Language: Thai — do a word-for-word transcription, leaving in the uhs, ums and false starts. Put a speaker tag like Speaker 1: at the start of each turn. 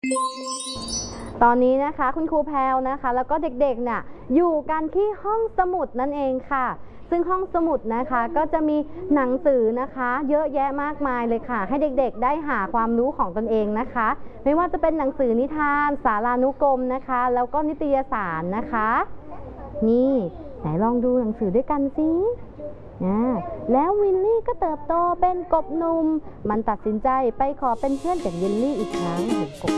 Speaker 1: ตอนนี้นะคะคุณครูแพรวนะคะแล้วก็เด็กๆเนี่ยอยู่กันที่ห้องสมุดนั่นเองค่ะซึ่งห้องสมุดนะคะก็จะมีหนังสือนะคะเยอะแยะมากมายเลยค่ะให้เด็กๆได้หาความรู้ของตนเองนะคะไม่ว่าจะเป็นหนังสือนิทานสารานุกรมนะคะแล้วก็นิตยสารนะคะนี่ไหนลองดูหนังสือด้วยกันสิแล้ววิลลี่ก็เติบโตเป็นกบหนุ่มมันตัดสินใจไปขอเป็นเพื่อนกับเยลลี่อีกครั้ง